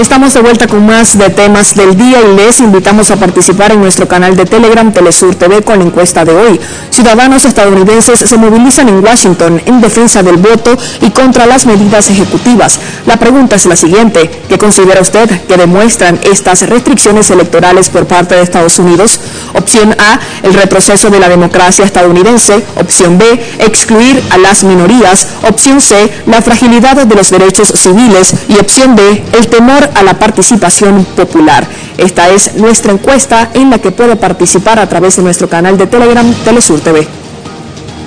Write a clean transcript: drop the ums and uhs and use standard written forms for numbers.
Estamos de vuelta con más de temas del día y les invitamos a participar en nuestro canal de Telegram Telesur TV con la encuesta de hoy. Ciudadanos estadounidenses se movilizan en Washington en defensa del voto y contra las medidas ejecutivas. La pregunta es la siguiente: ¿qué considera usted que demuestran estas restricciones electorales por parte de Estados Unidos? Opción A, el retroceso de la democracia estadounidense. Opción B, excluir a las minorías. Opción C, la fragilidad de los derechos civiles. Y opción D, el temor a la participación popular. Esta es nuestra encuesta en la que puede participar a través de nuestro canal de Telegram Telesur TV.